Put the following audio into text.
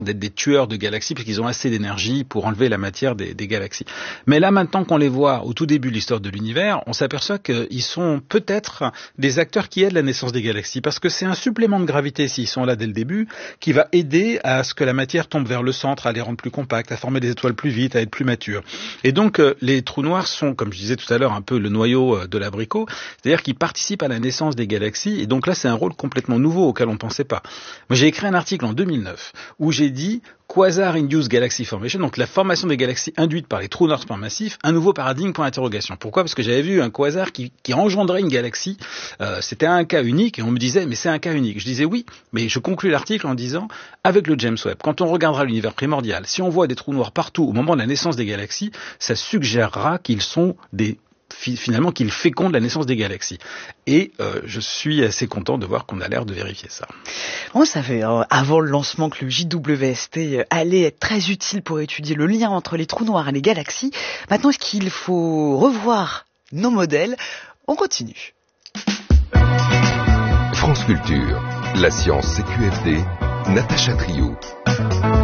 d'être des tueurs de galaxies parce qu'ils ont assez d'énergie pour enlever la matière des galaxies. Mais là, maintenant qu'on les voit au tout début de l'histoire de l'univers, on s'aperçoit qu'ils sont peut-être des acteurs qui aident la naissance des galaxies parce que c'est un supplément de gravité, s'ils sont là dès le début, qui va aider à ce que la matière tombe vers le centre, à les rendre plus compacts, à former des étoiles plus vite, à être plus matures. Et donc, les trous noirs sont, comme je disais tout à l'heure, un peu le noyau de l'abricot, c'est-à-dire qu'ils participent à la naissance des galaxies. Et donc là, c'est un rôle complètement nouveau auquel on ne pensait pas. Moi, j'ai écrit un article en 2009 où j'ai dit Quasar-Induced Galaxy Formation, donc la formation des galaxies induite par les trous noirs supermassifs, un nouveau paradigme pour l'interrogation. Pourquoi ? Parce que j'avais vu un quasar qui engendrait une galaxie, c'était un cas unique, et on me disait, mais c'est un cas unique. Je disais oui, mais je conclus l'article en disant, avec le James Webb, quand on regardera l'univers primordial, si on voit des trous noirs partout au moment de la naissance des galaxies, ça suggérera qu'ils sont finalement qu'ils fécondent la naissance des galaxies. Et je suis assez content de voir qu'on a l'air de vérifier ça. On savait avant le lancement que le JWST allait être très utile pour étudier le lien entre les trous noirs et les galaxies. Maintenant, est-ce qu'il faut revoir nos modèles ? On continue. France Culture, la science CQFD, Natacha Triou.